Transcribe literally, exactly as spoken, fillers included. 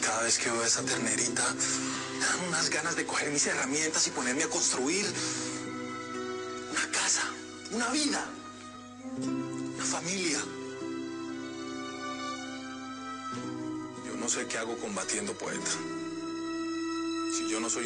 Cada vez que veo a esa ternerita, me dan unas ganas de coger mis herramientas y ponerme a construir una casa, una vida, una familia. Yo no sé qué hago combatiendo, poeta. Si yo no soy